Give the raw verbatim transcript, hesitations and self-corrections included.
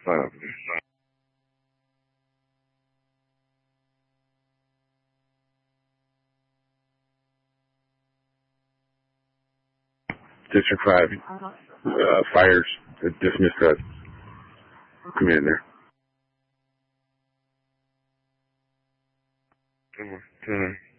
Um, District five, uh, fires, uh, dismissed that commander. Come on, come on.